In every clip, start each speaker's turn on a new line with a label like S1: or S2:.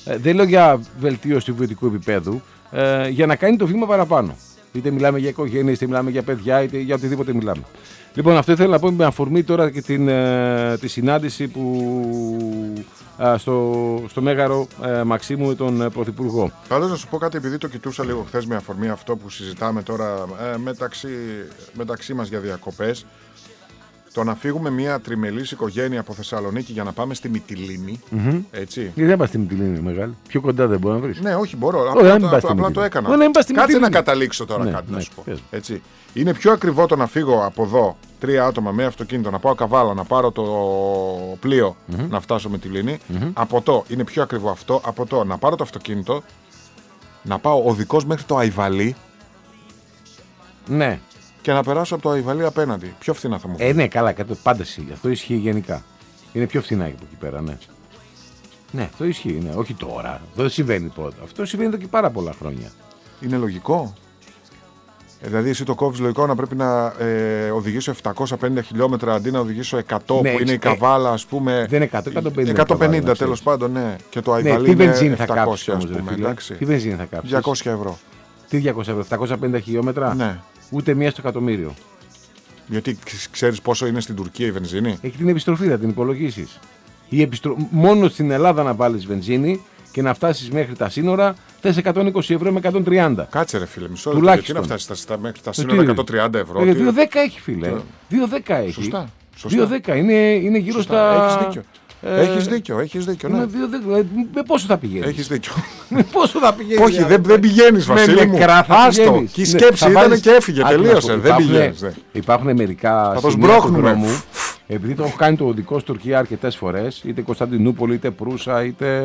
S1: Δεν λέω για βελτίωση του βιωτικού επίπεδου, για να κάνει το βήμα παραπάνω. Είτε μιλάμε για οικογένειες, είτε μιλάμε για παιδιά, είτε για οτιδήποτε μιλάμε. Λοιπόν, αυτό ήθελα να πω με αφορμή τώρα και τη συνάντηση που στο Μέγαρο Μαξίμου με τον Πρωθυπουργό.
S2: Πάντως να σου πω κάτι, επειδή το κοιτούσα λίγο χθες με αφορμή αυτό που συζητάμε τώρα μεταξύ μας για διακοπές. Το να φύγουμε μια τριμελής οικογένεια από Θεσσαλονίκη για να πάμε στη Μυτιλήνη. Έτσι.
S1: Γιατί δεν πας στη Μυτιλήνη, μεγάλη. Πιο κοντά δεν μπορεί να βρεις.
S2: Ναι, όχι, μπορώ. Απλά το έκανα.
S1: Κάτσε
S2: να καταλήξω τώρα κάτι να σου πω. Έτσι. Είναι πιο ακριβό το να φύγω από εδώ 3 άτομα με αυτοκίνητο, να πάω Καβάλα, να πάρω το πλοίο να φτάσω Μυτιλήνη. Από το είναι πιο ακριβό αυτό. Από το να πάρω το αυτοκίνητο, να πάω οδικός μέχρι το Αϊβαλί.
S1: Ναι.
S2: Και να περάσω από το Αϊβαλί απέναντι. Πιο φθηνά θα μου πει.
S1: Ναι, καλά, πάντα αυτό ισχύει γενικά. Είναι πιο φθηνά από εκεί πέρα, ναι. Ναι, αυτό ισχύει, ναι. Όχι τώρα. Δεν συμβαίνει πρώτα. Αυτό συμβαίνει εδώ και πάρα πολλά χρόνια.
S2: Είναι λογικό. Δηλαδή, εσύ το κόβεις λογικό να πρέπει να οδηγήσω 750 χιλιόμετρα αντί να οδηγήσω 100
S1: ναι,
S2: που είναι η Καβάλα, ας πούμε.
S1: Δεν είναι 100,
S2: 150 τέλος πάντων, ναι. Και το Αϊβαλί είναι 700, ας πούμε.
S1: Τι βενζίνη θα κάψεις?
S2: 200 ευρώ.
S1: Τι 200 ευρώ, 750 χιλιόμετρα?
S2: Ναι.
S1: Ούτε μία στο εκατομμύριο.
S2: Γιατί ξέρεις πόσο είναι στην Τουρκία η βενζίνη?
S1: Έχει την επιστροφή, θα την υπολογίσεις. Μόνο στην Ελλάδα να βάλεις βενζίνη και να φτάσεις μέχρι τα σύνορα, θες 120 ευρώ με 130.
S2: Κάτσε ρε φίλε, μισό λεπτό. Γιατί να φτάσεις μέχρι τα σύνορα 130 ευρώ?
S1: 2,10 έχει φίλε. 2,10 έχει.
S2: Σωστά.
S1: 2,10 είναι γύρω στα.
S2: Έχεις δίκιο. Ναι.
S1: Με πόσο θα πηγαίνεις?
S2: Έχεις δίκιο.
S1: Με πόσο θα πηγαίνεις?
S2: Όχι, δεν πηγαίνεις, Βασίλη μου. Άστο. Και η σκέψη ήταν και έφυγε. Τελείωσε. Δεν πηγαίνεις.
S1: Υπάρχουν μερικά σημεία του δρόμου. Επειδή το έχω κάνει το οδικό στην Τουρκία αρκετές φορές, είτε Κωνσταντινούπολη, είτε Προύσα, είτε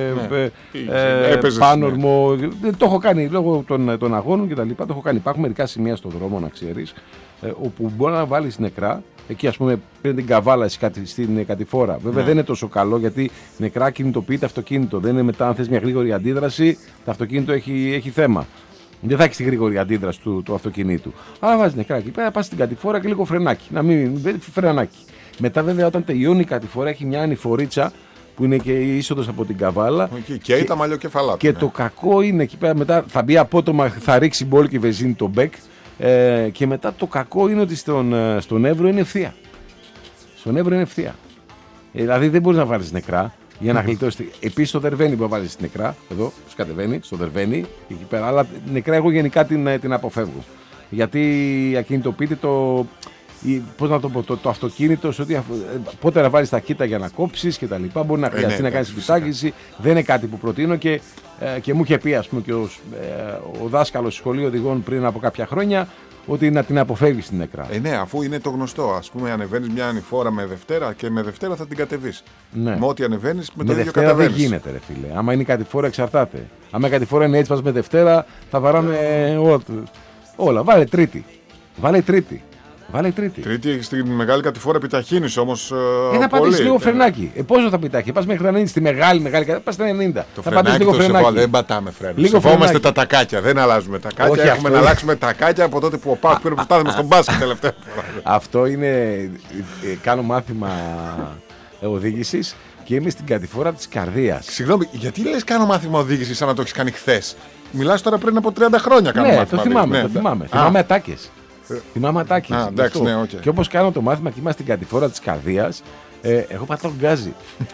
S1: Πάνορμο. Το έχω κάνει λόγω των αγώνων κτλ. Το έχω κάνει. Υπάρχουν μερικά σημεία στον δρόμο, να ξέρεις, όπου μπορεί να βάλεις νεκρά. Εκεί, ας πούμε, πριν την Καβάλα στην κατηφόρα. Βέβαια δεν είναι τόσο καλό, γιατί νεκρά κινητοποιείται αυτοκίνητο. Δεν είναι μετά, αν θες μια γρήγορη αντίδραση, το αυτοκίνητο έχει θέμα. Δεν θα έχει τη γρήγορη αντίδραση του αυτοκινήτου. Αλλά βάζει νεκρά εκεί πέρα, πα στην κατηφόρα και λίγο φρενάκι. Να μην φρενάκι. Μετά, βέβαια, όταν τελειώνει η κατηφόρα, έχει μια ανηφορίτσα που είναι και η είσοδος από την Καβάλα.
S2: Και τα μαλλιοκεφαλά.
S1: Και το κακό είναι εκεί πέρα μετά, θα μπει απότομα, θα ρίξει μπόλικη βενζίνη το μπέκ. Και μετά το κακό είναι ότι στον Εύρο είναι ευθεία. Στον Εύρο είναι ευθεία. Δηλαδή δεν μπορείς να βάλεις νεκρά για να γλιτώσεις. Επίσης στο Δερβένι μπορεί να βάλεις νεκρά. Εδώ, σου κατεβαίνει, στο Δερβένι, εκεί πέρα. Αλλά νεκρά εγώ γενικά την αποφεύγω. Γιατί ακινητοποιείται πώς να το πω, το αυτοκίνητο, πότε να βάλεις ταχύτητα για να κόψεις και τα λοιπά. Μπορεί να χρειαστεί να κάνεις επιτάχυνση. Δεν είναι κάτι που προτείνω και μου είχε πει, ας πούμε, και ο δάσκαλος σχολείου οδηγών πριν από κάποια χρόνια, ότι να την αποφεύγεις την νεκρά.
S2: Ναι, αφού είναι το γνωστό. Ας πούμε, ανεβαίνεις μια ανηφόρα με Δευτέρα και με Δευτέρα θα την κατεβείς.
S1: Ναι.
S2: Με ό,τι ανεβαίνεις, με το ίδιο
S1: Δευτέρα
S2: κατεβαίνεις.
S1: δεν γίνεται, ρε φίλε. Άμα είναι η κατηφόρα, εξαρτάται. Άμα η κατηφόρα είναι έτσι, πας με Δευτέρα, θα βαράνε όλα. Βάλε Τρίτη.
S2: Τρίτη στην μεγάλη κατηφόρα επιταχύνεις όμως.
S1: Να πατήσεις λίγο φρενάκι. Πόσο θα πετάχει? Πας μέχρι 90 στη μεγάλη κατηφόρα, πας στα 90.
S2: Θα πατήσεις λίγο φρενάκι. Δεν πατάμε φρένο. Σεβόμαστε τα τακάκια. Δεν αλλάζουμε τακάκια. Έχουμε να αλλάξουμε τακάκια από τότε που ο Πάκ πήρε που φτάσαμε στον μπάσκετ τελευταία φορά.
S1: Αυτό είναι. Κάνω μάθημα οδήγησης και είμαι στην κατηφόρα της καρδίας.
S2: Συγγνώμη, γιατί λες κάνω μάθημα οδήγησης σαν να το έχεις κάνει χθες? Μιλάς τώρα πριν από 30 χρόνια κάνω μάθημα.
S1: Το θυμάμαι. Θυμάμαι ατάκες. Θυμάμαι ατάκες.
S2: Ναι, okay.
S1: Και όπως κάνω το μάθημα και είμαστε στην κατηφόρα της καρδίας, εγώ πατάω γκάζι.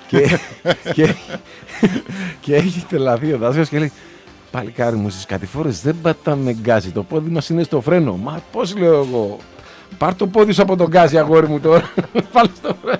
S1: Και έχει τελαθεί ο δάσκαλος και λέει: παλικάρι μου, στις κατηφόρες δεν πατάμε γκάζι. Το πόδι μας είναι στο φρένο. Μα πώς, λέω εγώ? Πάρ' το πόδι σου από τον γκάζι, αγόρι μου, τώρα. Πάλι στο φρένο.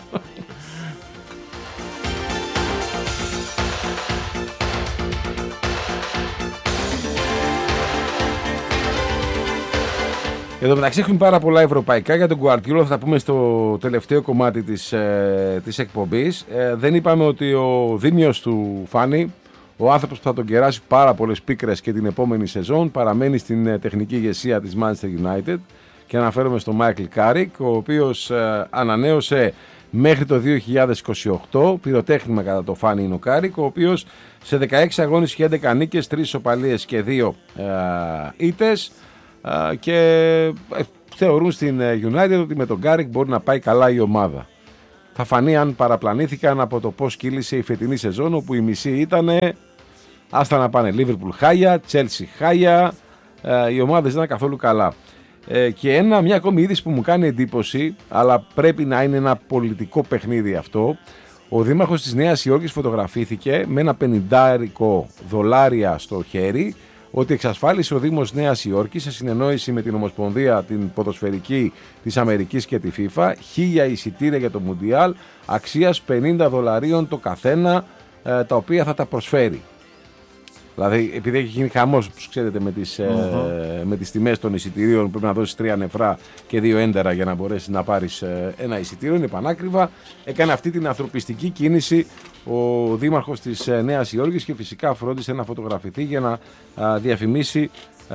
S1: Εδώ μεταξύ έχουμε πάρα πολλά ευρωπαϊκά. Για τον Guardiola θα τα πούμε στο τελευταίο κομμάτι της εκπομπής. Δεν είπαμε ότι ο Δήμιος του Φάνη, ο άνθρωπος που θα τον κεράσει πάρα πολλές πίκρες και την επόμενη σεζόν, παραμένει στην τεχνική ηγεσία της Manchester United, και αναφέρομαι στον Michael Carrick, ο οποίος ανανέωσε μέχρι το 2028, πυροτέχνημα κατά το Φάνη είναι ο Carrick, ο οποίος σε 16 αγώνες είχε 11 νίκες, 3 ισοπαλίες και 2 ήττες. Και θεωρούν στην United ότι με τον Carrick μπορεί να πάει καλά η ομάδα. Θα φανεί αν παραπλανήθηκαν από το πώς κύλησε η φετινή σεζόν, όπου η μισή ήταν Άστα να πάνε. Liverpool χάλια, Chelsea χάλια. Οι ομάδες δεν είναι καθόλου καλά. Και μια ακόμη είδηση που μου κάνει εντύπωση, αλλά πρέπει να είναι ένα πολιτικό παιχνίδι αυτό. Ο δήμαρχος της Νέας Υόρκης φωτογραφήθηκε με ένα $50 στο χέρι, ότι εξασφάλισε ο Δήμος Νέας Υόρκης σε συνεννόηση με την Ομοσπονδία την Ποδοσφαιρική της Αμερικής και τη FIFA 1.000 εισιτήρια για το Μουντιάλ αξίας $50 το καθένα, τα οποία θα τα προσφέρει. Δηλαδή, επειδή έχει γίνει χαμός, ξέρετε, με τις τιμές των εισιτηρίων, πρέπει να δώσεις 3 νεφρά και 2 έντερα για να μπορέσεις να πάρεις ένα εισιτήριο, είναι πανάκριβα. Έκανε αυτή την ανθρωπιστική κίνηση ο δήμαρχος της Νέας Υόρκης και φυσικά φρόντισε να φωτογραφηθεί για να διαφημίσει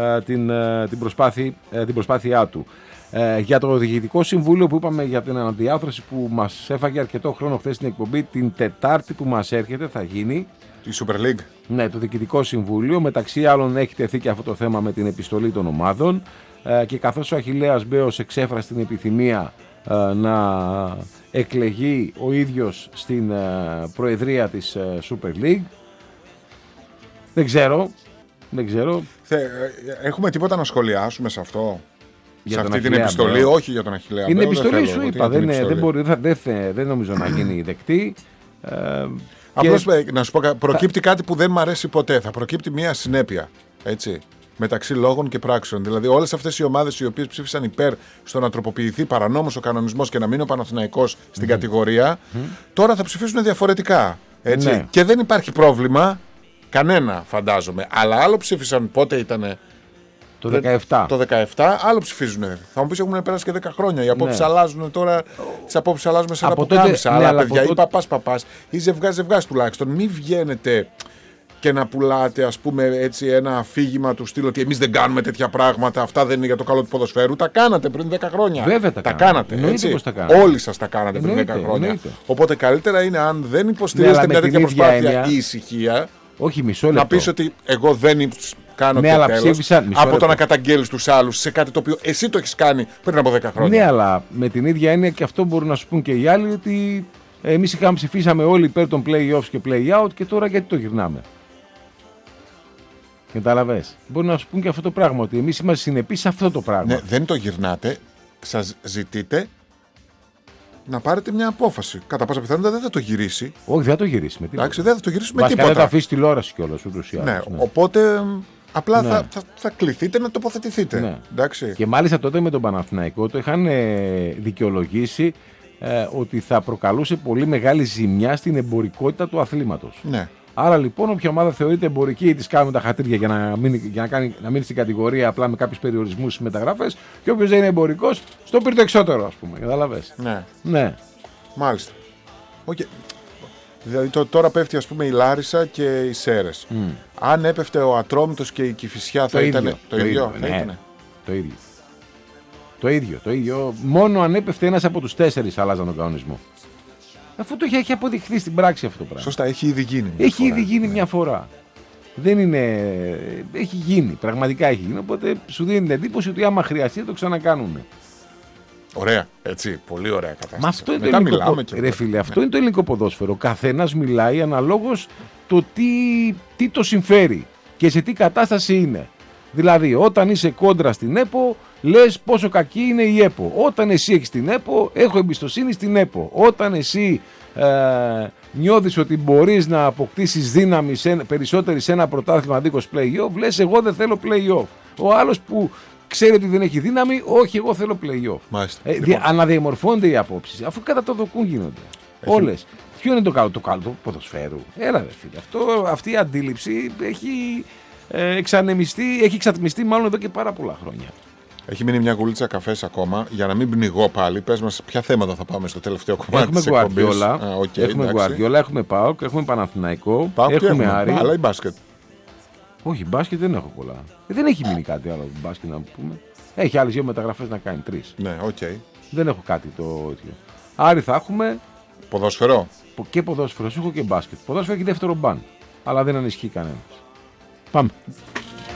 S1: την προσπάθειά του. Για το Διοικητικό Συμβούλιο που είπαμε για την αναδιάρθρωση που μας έφαγε αρκετό χρόνο χθες στην εκπομπή, την Τετάρτη που μας έρχεται θα γίνει
S2: η Super League.
S1: Ναι, το Διοικητικό Συμβούλιο. Μεταξύ άλλων έχει τεθεί και αυτό το θέμα με την επιστολή των ομάδων και καθώς ο Αχιλλέας Μπέος εξέφρασε την επιθυμία να εκλεγεί ο ίδιος στην προεδρία της Super League, δεν ξέρω.
S2: Έχουμε τίποτα να σχολιάσουμε σε αυτό?
S1: Για
S2: σε αυτή την επιστολή, όχι για τον Αχιλλέα Μπέο.
S1: Είναι επιστολή, σου είπα, δεν νομίζω να γίνει δεκτή.
S2: Απλώς να σου πω, προκύπτει κάτι που δεν μ' αρέσει ποτέ. Θα προκύπτει μια συνέπεια, έτσι, μεταξύ λόγων και πράξεων. Δηλαδή, όλες αυτές οι ομάδες οι οποίες ψήφισαν υπέρ στο να τροποποιηθεί παρανόμως ο κανονισμός και να μείνει ο Παναθηναϊκός στην κατηγορία, τώρα θα ψηφίσουν διαφορετικά. Έτσι. Ναι. Και δεν υπάρχει πρόβλημα, κανένα φαντάζομαι. Αλλά άλλο ψήφισαν, πότε ήτανε?
S1: Το 17.
S2: Το 17, άλλο ψηφίζουν. Θα μου πεις, έχουν περάσει και 10 χρόνια. Οι απόψεις αλλάζουν τώρα. Τις απόψεις αλλάζουμε σε ένα πουκάμισα. Αλλά παιδιά, ή παπάς, ή ζευγάς τουλάχιστον. Μην βγαίνετε και να πουλάτε, ας πούμε, έτσι ένα αφήγημα του στυλ ότι εμείς δεν κάνουμε τέτοια πράγματα. Αυτά δεν είναι για το καλό του ποδοσφαίρου. Τα κάνατε πριν 10 χρόνια.
S1: Βέβαια
S2: τα κάνατε. Έτσι. Όλοι σας τα κάνατε πριν 10 χρόνια. Οπότε καλύτερα είναι, αν δεν υποστηρίζετε μια τέτοια προσπάθεια ή ησυχία.
S1: Όχι, μισό λεπτό.
S2: Να πεις ότι εγώ δεν κάνω και τέλος από το να καταγγέλεις τους άλλους σε κάτι το οποίο εσύ το έχεις κάνει πριν από 10 χρόνια.
S1: Ναι, αλλά με την ίδια έννοια και αυτό μπορούν να σου πούν και οι άλλοι, ότι εμείς ψηφίσαμε όλοι υπέρ των play-offs και play-out και τώρα γιατί το γυρνάμε? Κατάλαβες? Μπορούν να σου πούν και αυτό το πράγμα, ότι εμείς είμαστε συνεπείς σε αυτό το πράγμα.
S2: Ναι, δεν το γυρνάτε, σας ζητείτε να πάρετε μια απόφαση. Κατά πάσα πιθανότητα δεν θα το γυρίσει.
S1: Όχι, δεν θα το γυρίσει με τίποτα.
S2: Εντάξει, δεν θα το γυρίσει με τίποτα.
S1: Δεν θα αφήσει τηλεόραση κιόλας ούτως ή άλλως.
S2: Ναι, οπότε απλά θα κληθείτε να τοποθετηθείτε.
S1: Ναι.
S2: Εντάξει.
S1: Και μάλιστα τότε με τον Παναθηναϊκό το είχαν δικαιολογήσει ότι θα προκαλούσε πολύ μεγάλη ζημιά στην εμπορικότητα του αθλήματος.
S2: Ναι.
S1: Άρα λοιπόν, όποια ομάδα θεωρείται εμπορική, της κάνουμε τα χατήρια για να μείνει στην κατηγορία απλά με κάποιους περιορισμούς στις μεταγραφές, και όποιος δεν είναι εμπορικός, στο πήρε το εξώτερο, ας πούμε. Καταλαβες?
S2: Ναι. Μάλιστα. Okay. Δηλαδή τώρα πέφτει, ας πούμε, η Λάρισα και οι Σέρρες. Αν έπεφτε ο Ατρόμητος και η Κηφισιά θα ήταν το ίδιο.
S1: Το ίδιο. Μόνο αν έπεφτε ένας από τους 4 άλλαζαν τον κανονισμό. Αφού το έχει αποδειχθεί στην πράξη αυτό το πράγμα.
S2: Σωστά, έχει ήδη γίνει.
S1: Ήδη γίνει μια φορά. Δεν είναι. Έχει γίνει. Πραγματικά έχει γίνει. Οπότε σου δίνει την εντύπωση ότι άμα χρειαστεί το ξανακάνουμε.
S2: Ωραία. Έτσι. Πολύ ωραία κατάσταση.
S1: Μα αυτό είναι το ελληνικό. Ρε φίλε, αυτό είναι το ελληνικό ποδόσφαιρο. Ο καθένας μιλάει αναλόγως το τι το συμφέρει και σε τι κατάσταση είναι. Δηλαδή, όταν είσαι κόντρα στην ΕΠΟ, λες πόσο κακή είναι η ΕΠΟ. Όταν εσύ έχεις την ΕΠΟ, έχω εμπιστοσύνη στην ΕΠΟ. Όταν εσύ νιώθεις ότι μπορείς να αποκτήσεις δύναμη περισσότερη σε ένα πρωτάθλημα δίχως play-off, λες εγώ δεν θέλω play-off. Ο άλλος που ξέρει ότι δεν έχει δύναμη, όχι, εγώ θέλω play-off. Αναδιαμορφώνται οι απόψεις, αφού κατά το δοκούν γίνονται. Όλες. Ποιο είναι το καλό του ποδοσφαίρου? Έλα ρε φίλε, αυτή η αντίληψη έχει εξατμιστεί μάλλον εδώ και πάρα πολλά χρόνια.
S2: Έχει μείνει μια γουλίτσα καφές ακόμα. Για να μην πνιγώ πάλι, πες μας ποια θέματα θα πάμε στο τελευταίο κομμάτι της εκπομπής.
S1: Έχουμε Γκουαρδιόλα, έχουμε ΠΑΟΚ, έχουμε Παναθηναϊκό, έχουμε Άρη.
S2: Αλλά ή μπάσκετ?
S1: Όχι, μπάσκετ δεν έχω πολλά. Δεν έχει μείνει κάτι άλλο μπάσκετ να πούμε. Έχει άλλες 2 μεταγραφές να κάνει, 3.
S2: Ναι,
S1: Δεν έχω κάτι το ίδιο. Άρη θα έχουμε.
S2: Ποδόσφαιρο.
S1: Και ποδόσφαιρο, έχω και μπάσκετ. Ποδόσφαιρο έχει δεύτερο μπαν. Αλλά δεν ανισχύει κανένας. Πάμε.